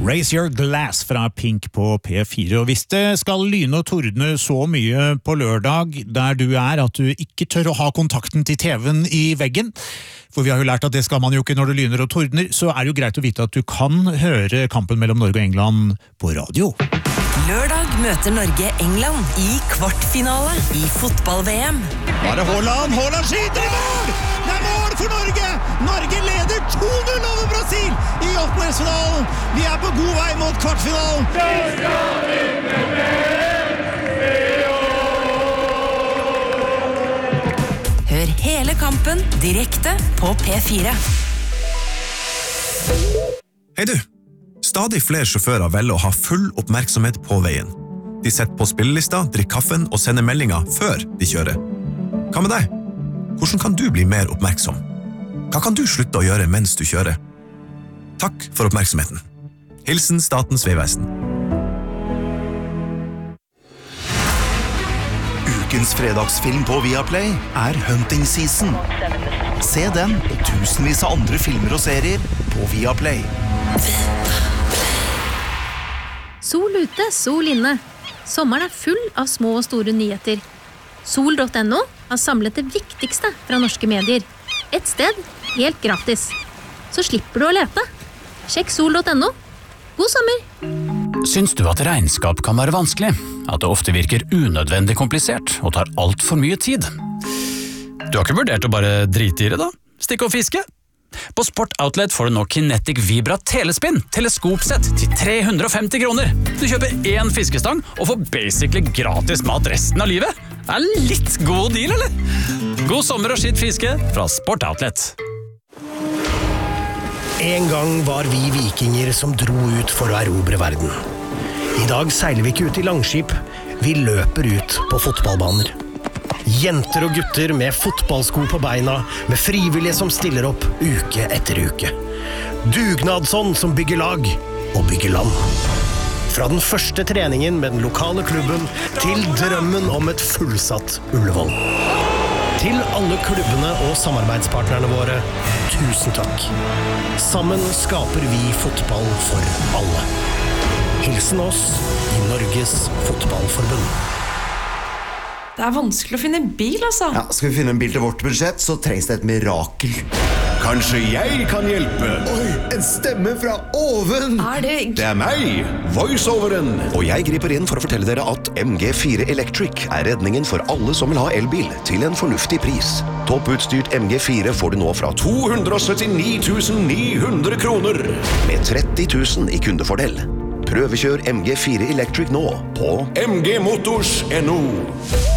Raise Your Glass fra Pink på P4, og hvis det skal lyne og tordne så mye på lørdag der du at du ikke tør å ha kontakten til TV-en i veggen, for vi har jo lært at det skal man jo ikke når det lyner og tordner, så det jo greit å vite at du kan høre kampen mellom Norge og England på radio. Lørdag møter Norge England i kvartfinale i fotball-VM. Bare Haaland skyter i mål! Det mål for Norge! Norge leder 2-0 over Brasil i åttendedelsfinalen. Vi på god vei mot kvartfinalen. Hør hele kampen direkte på P4. Hei du! Stadig flere sjåfører velger å ha full oppmerksomhet på veien. De setter på spillelista, drikker kaffen og sender meldinger før de kjører. Hva med deg? Hvordan kan du bli mer oppmerksom? Hva kan du slutte å gjøre mens du kjører? Takk for oppmerksomheten. Hilsen Statens Vegvesen. Ukens fredagsfilm på Viaplay Hunting Season. Se den og tusenvis av andre filmer og serier på Viaplay. Sol ute, sol inne. Sommeren full av små og store nyheter. Sol.no har samlet det viktigste fra norske medier. Et sted, helt gratis. Så slipper du å lete. Sjekk sol.no. God sommer! Syns du at regnskap kan være vanskelig? At det ofte virker unødvendig komplisert og tar alt for mye tid? Du har ikke vurdert å bare drite i det da? Stikke og fiske? På Sport Outlet får du nå Kinetic Vibra Telespinn teleskopsett til 350 kroner. Du kjøper 1 fiskestang og får basically gratis mat resten av livet. Det litt god deal, eller? God sommer og skitt fiske fra Sport Outlet. En gang var vi vikinger som dro ut for å erobre verden. I dag seiler vi ikke ut i langskip, vi løper ut på fotballbaner. Jenter og gutter med fotballsko på beina, med frivillige som stiller opp uke etter uke. Dugnadsånd som bygger lag og bygger land. Fra den første treningen med den lokale klubben til drømmen om et fullsatt Ullevål. Til alle klubbene og samarbeidspartnerne våre, tusen takk. Sammen skaper vi fotball for alle. Hilsen oss i Norges Fotballforbund. Det vanskelig å finne en bil, altså. Ja, skal vi finne en bil til vårt budsjett, så trengs det et mirakel. Kanskje jeg kan hjelpe? Oi, en stemme fra oven! Det meg, voiceoveren. Og jeg griper inn for å fortelle dere at MG4 Electric redningen for alle som vil ha elbil til en fornuftig pris. Topputstyrt MG4 får du nå fra 279 900 kroner. Med 30 000 i kundefordel. Prøvekjør MG4 Electric nå på mgmotors.no.